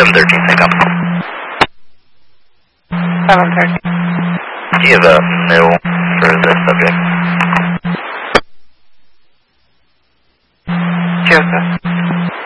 713, sync up. 713. Do you have a middle for the subject? Joseph.